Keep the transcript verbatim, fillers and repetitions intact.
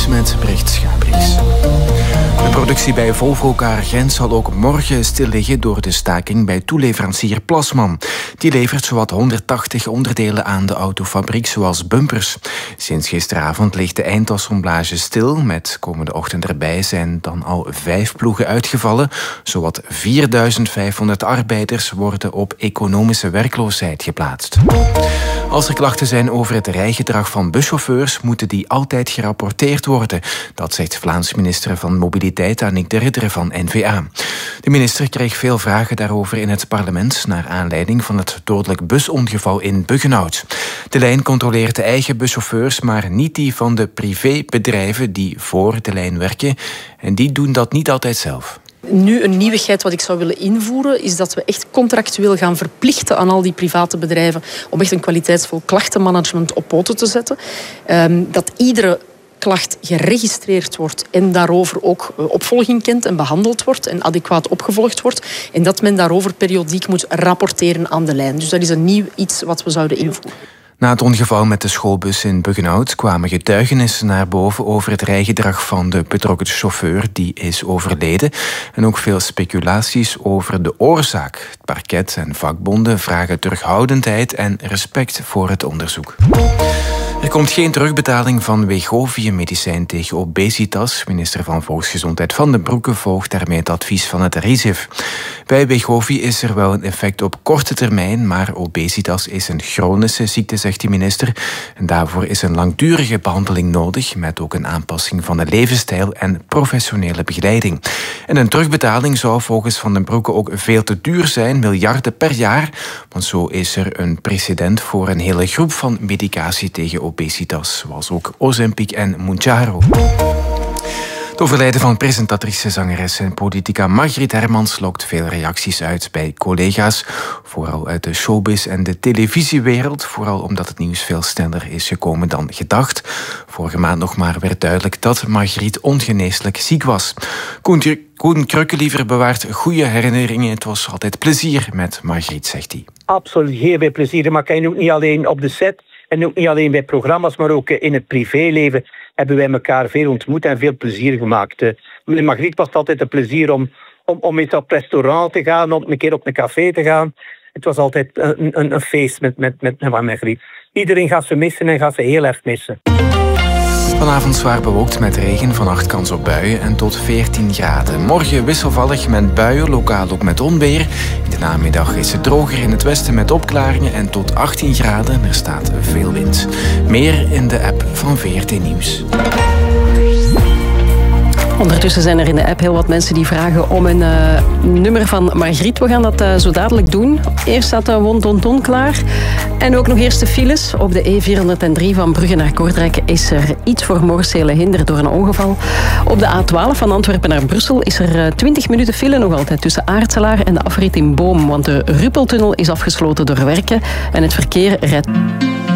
Nieuws met Brecht Schaabries. De productie bij Volvo Car Gent zal ook morgen stil liggen door de staking bij toeleverancier Plasman. Die levert zowat honderdtachtig onderdelen aan de autofabriek, zoals bumpers. Sinds gisteravond ligt de eindassemblage stil. Met komende ochtend erbij zijn dan al vijf ploegen uitgevallen. Zowat vierduizend vijfhonderd arbeiders worden op economische werkloosheid geplaatst. Als er klachten zijn over het rijgedrag van buschauffeurs, moeten die altijd gerapporteerd worden. Dat zegt Vlaams minister van Mobiliteit Annick de Ridder van N V A. De minister kreeg veel vragen daarover in het parlement naar aanleiding van het dodelijk busongeval in Buggenhout. De lijn controleert de eigen buschauffeurs, maar niet die van de privébedrijven die voor de lijn werken. En die doen dat niet altijd zelf. Nu, een nieuwigheid wat ik zou willen invoeren is dat we echt contractueel gaan verplichten aan al die private bedrijven om echt een kwaliteitsvol klachtenmanagement op poten te zetten. Um, dat iedere klacht geregistreerd wordt en daarover ook opvolging kent en behandeld wordt en adequaat opgevolgd wordt. En dat men daarover periodiek moet rapporteren aan de lijn. Dus dat is een nieuw iets wat we zouden invoeren. Na het ongeval met de schoolbus in Buggenhout kwamen getuigenissen naar boven over het rijgedrag van de betrokken chauffeur die is overleden. En ook veel speculaties over de oorzaak. Het parket en vakbonden vragen terughoudendheid en respect voor het onderzoek. Er komt geen terugbetaling van Wegovy-medicijn tegen obesitas. Minister van Volksgezondheid Van den Broeke volgt daarmee het advies van het RIZIF. Bij Wegovy is er wel een effect op korte termijn, maar obesitas is een chronische ziekte, zegt de minister. En daarvoor is een langdurige behandeling nodig, met ook een aanpassing van de levensstijl en professionele begeleiding. En een terugbetaling zou volgens Van den Broeke ook veel te duur zijn, miljarden per jaar. Want zo is er een precedent voor een hele groep van medicatie tegen obesitas, zoals ook Ozempic en Mounjaro. Het overlijden van presentatrice, zangeres en politica Margriet Hermans lokt veel reacties uit bij collega's, vooral uit de showbiz en de televisiewereld, vooral omdat het nieuws veel sneller is gekomen dan gedacht. Vorige maand nog maar werd duidelijk dat Margriet ongeneeslijk ziek was. Koen, Koen Krukkeliever bewaart goede herinneringen. Het was altijd plezier met Margriet, zegt hij. Absoluut heel veel plezier, maar kan je ook niet alleen op de set en ook niet alleen bij programma's, maar ook in het privéleven hebben wij elkaar veel ontmoet en veel plezier gemaakt. Met Margriet was het altijd een plezier om, om, om eens op restaurant te gaan, om een keer op een café te gaan. Het was altijd een, een, een feest met, met, met, met Margriet. Iedereen gaat ze missen en gaat ze heel erg missen. Vanavond zwaar bewolkt met regen, vannacht kans op buien en tot veertien graden. Morgen wisselvallig met buien, lokaal ook met onweer. In de namiddag is het droger in het westen met opklaringen en tot achttien graden. Er staat veel wind. Meer in de app van V R T Nieuws. Ondertussen zijn er in de app heel wat mensen die vragen om een uh, nummer van Margriet. We gaan dat uh, zo dadelijk doen. Eerst staat uh, Won-Ton-Ton klaar. En ook nog eerst de files. Op de E vierhonderddrie van Brugge naar Kortrijk is er iets voor Moorsele hinder door een ongeval. Op de A twaalf van Antwerpen naar Brussel is er uh, twintig minuten file nog altijd tussen Aartselaar en de afrit in Boom. Want de Ruppeltunnel is afgesloten door werken en het verkeer rijdt.